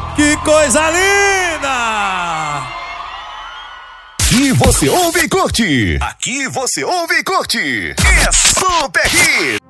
Que coisa linda! Aqui você ouve e curte. Aqui você ouve e curte. É Super Hits.